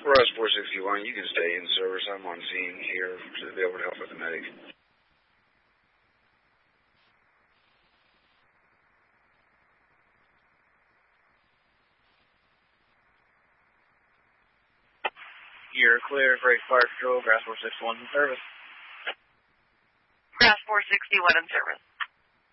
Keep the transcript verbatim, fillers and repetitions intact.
Russ four sixty-one, you can stay in service. I'm on scene here to be able to help with the medic. You're clear for Fire Patrol, Grass four sixty-one in service. Grass four sixty-one in service.